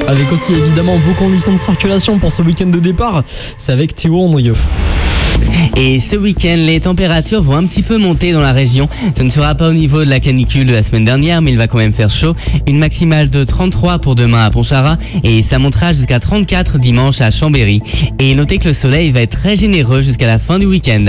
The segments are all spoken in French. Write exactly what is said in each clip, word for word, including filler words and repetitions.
Avec aussi évidemment vos conditions de circulation pour ce week-end de départ. C'est avec Théo Andrieux. Et ce week-end, les températures vont un petit peu monter dans la région. Ce ne sera pas au niveau de la canicule de la semaine dernière, mais il va quand même faire chaud. Une maximale de trente-trois pour demain à Pontcharra et ça montera jusqu'à trente-quatre dimanche à Chambéry. Et notez que le soleil va être très généreux jusqu'à la fin du week-end.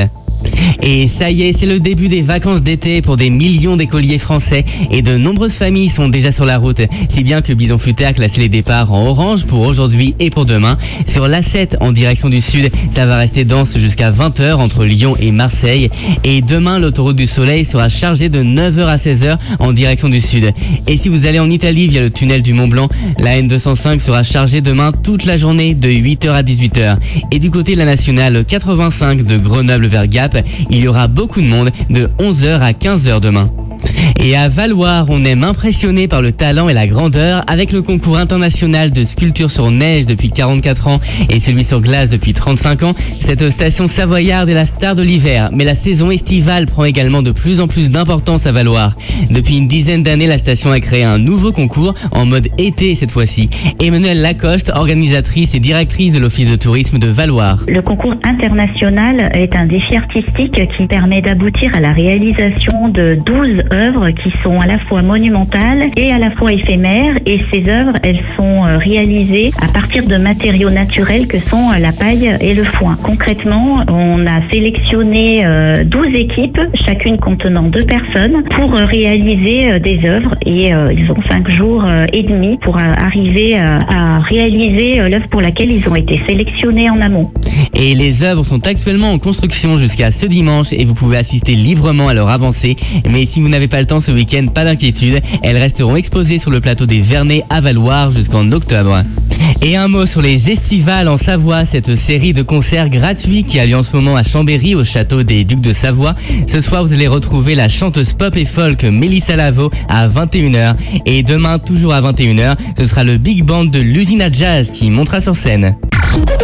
Et ça y est, c'est le début des vacances d'été pour des millions d'écoliers français et de nombreuses familles sont déjà sur la route. Si bien que Bison Futé a classé les départs en orange pour aujourd'hui et pour demain. Sur l'A sept en direction du sud, ça va rester dense jusqu'à vingt heures entre Lyon et Marseille. Et demain, l'autoroute du Soleil sera chargée de neuf heures à seize heures en direction du sud. Et si vous allez en Italie via le tunnel du Mont Blanc, la N deux cent cinq sera chargée demain toute la journée de huit heures à dix-huit heures. Et du côté de la nationale quatre-vingt-cinq de Grenoble vers Gap, il y aura beaucoup de monde de onze heures à quinze heures demain. Et à Valloire, on aime impressionner par le talent et la grandeur avec le concours international de sculpture sur neige depuis quarante-quatre ans et celui sur glace depuis trente-cinq ans. Cette station savoyarde est la star de l'hiver, mais la saison estivale prend également de plus en plus d'importance à Valloire. Depuis une dizaine d'années, la station a créé un nouveau concours en mode été cette fois-ci. Emmanuelle Lacoste, organisatrice et directrice de l'Office de tourisme de Valloire. Le concours international est un défi artistique qui permet d'aboutir à la réalisation de douze œuvres qui sont à la fois monumentales et à la fois éphémères, et ces œuvres, elles sont réalisées à partir de matériaux naturels que sont la paille et le foin. Concrètement, on a sélectionné douze équipes, chacune contenant deux personnes, pour réaliser des œuvres, et ils ont cinq jours et demi pour arriver à réaliser l'œuvre pour laquelle ils ont été sélectionnés en amont. Et les œuvres sont actuellement en construction jusqu'à ce dimanche et vous pouvez assister librement à leur avancée. Mais si vous n'avez pas le temps ce week-end, pas d'inquiétude, elles resteront exposées sur le plateau des Vernets à Valloire jusqu'en octobre. Et un mot sur les estivales en Savoie, cette série de concerts gratuits qui a lieu en ce moment à Chambéry au château des Ducs de Savoie. Ce soir, vous allez retrouver la chanteuse pop et folk Mélissa Lavo à vingt et une heures. Et demain, toujours à vingt et une heures, ce sera le big band de l'Usine à Jazz qui montera sur scène.